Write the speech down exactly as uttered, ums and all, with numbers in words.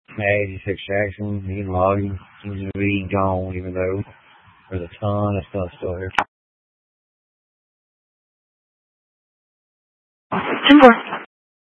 eighty-six Jackson, he logging, seems to be gone, even though there's a ton of stuff still here. ten four.